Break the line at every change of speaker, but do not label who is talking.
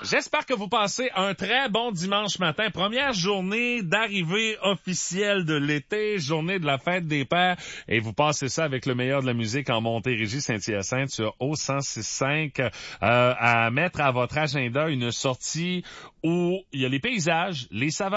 J'espère que vous passez un très bon dimanche matin. Première journée d'arrivée officielle de l'été, journée de la fête des pères. Et vous passez ça avec le meilleur de la musique en Montérégie Saint-Hyacinthe sur O106.5. À mettre à votre agenda une sortie où il y a les paysages, les saveurs